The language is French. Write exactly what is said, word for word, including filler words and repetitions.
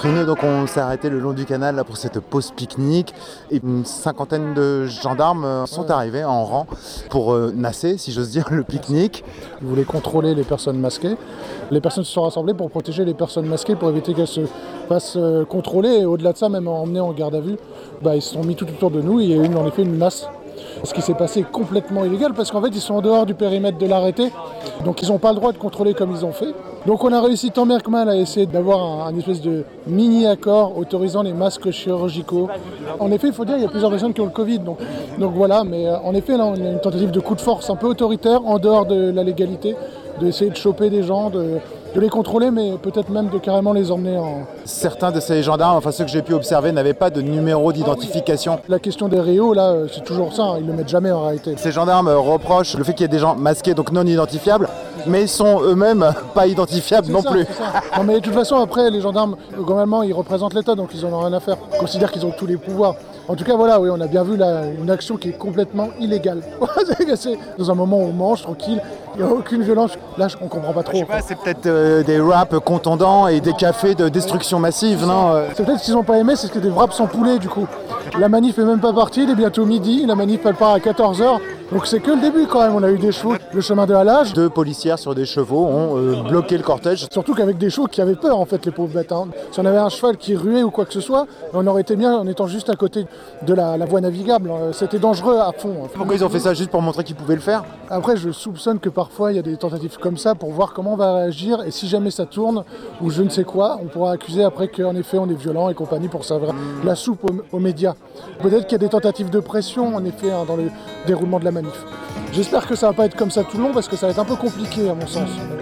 Tous nous, donc, on s'est arrêté le long du canal là, pour cette pause pique-nique. Et une cinquantaine de gendarmes euh, sont Ouais. arrivés en rang pour euh, nasser, si j'ose dire, le pique-nique. Ils voulaient contrôler les personnes masquées. Les personnes se sont rassemblées pour protéger les personnes masquées, pour éviter qu'elles se fassent euh, contrôler. Et au-delà de ça, même emmenées en garde à vue, bah, ils se sont mis tout autour de nous. Il y a eu en effet une masse. Ce qui s'est passé est complètement illégal parce qu'en fait, ils sont en dehors du périmètre de l'arrêté. Donc, ils n'ont pas le droit de contrôler comme ils ont fait. Donc, on a réussi tant bien que mal à essayer d'avoir un, un espèce de mini-accord autorisant les masques chirurgicaux. En effet, il faut dire qu'il y a plusieurs personnes qui ont le Covid. Donc, donc voilà, mais euh, en effet, là, on a une tentative de coup de force un peu autoritaire en dehors de la légalité, d'essayer de choper des gens, de, de les contrôler, mais peut-être même de carrément les emmener en... Certains de ces gendarmes, enfin ceux que j'ai pu observer, n'avaient pas de numéro d'identification. La question des réos, là, euh, c'est toujours ça, hein, ils ne le mettent jamais en réalité. Ces gendarmes euh, reprochent le fait qu'il y ait des gens masqués, donc non identifiables, mais ils sont eux-mêmes pas identifiables C'est non ça, plus. c'est ça. Non mais de toute façon après les gendarmes globalement ils représentent l'État donc ils en ont rien à faire. Ils considèrent qu'ils ont tous les pouvoirs. En tout cas voilà oui on a bien vu là une action qui est complètement illégale. C'est dans un moment où on mange tranquille, il n'y a aucune violence. Là on comprend pas trop. Je sais pas, c'est peut-être euh, des wraps contondants et des cafés de destruction massive, non euh C'est peut-être ce qu'ils n'ont pas aimé, c'est que des wraps sans poulet du coup. La manif est même pas partie, il est bientôt midi, la manif elle part à quatorze heures. Donc c'est que le début quand même, on a eu des chevaux, le chemin de halage. Deux policières sur des chevaux ont euh, bloqué le cortège. Surtout qu'avec des chevaux qui avaient peur en fait les pauvres bêtes. Hein. Si on avait un cheval qui ruait ou quoi que ce soit, on aurait été bien en étant juste à côté de la, la voie navigable. C'était dangereux à fond. Pourquoi ils ont fait ça juste pour montrer qu'ils pouvaient le faire? Après je soupçonne que parfois il y a des tentatives comme ça pour voir comment on va réagir et si jamais ça tourne ou je ne sais quoi, on pourra accuser après qu'en effet on est violent et compagnie pour servir mmh. la soupe aux, aux médias. Peut-être qu'il y a des tentatives de pression en effet hein, dans le déroulement de la manif. J'espère que ça va pas être comme ça tout le long parce que ça va être un peu compliqué à mon sens.